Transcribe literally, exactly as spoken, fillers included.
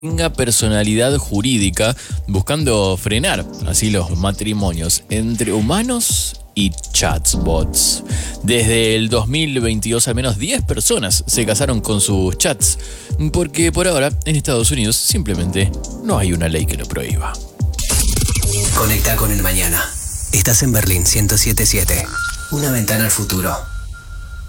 tenga personalidad jurídica, buscando frenar así los matrimonios entre humanos y chatbots. Desde el dos mil veintidós al menos diez personas se casaron con sus chats, porque por ahora en Estados Unidos simplemente no hay una ley que lo prohíba. Conecta con el mañana. Estás en Berlín ciento siete punto siete. Una ventana al futuro.